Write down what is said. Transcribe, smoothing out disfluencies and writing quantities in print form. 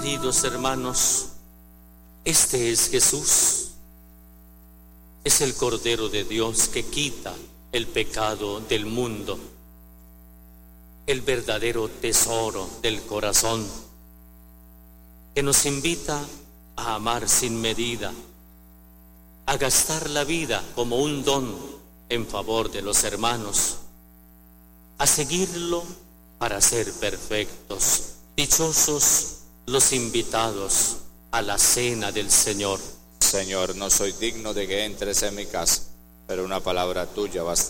Queridos hermanos, este es Jesús. Es el Cordero de Dios que quita el pecado del mundo, el verdadero tesoro del corazón, que nos invita a amar sin medida, a gastar la vida como un don en favor de los hermanos, a seguirlo para ser perfectos. Dichosos los invitados a la cena del Señor. Señor, no soy digno de que entres en mi casa, pero una palabra tuya basta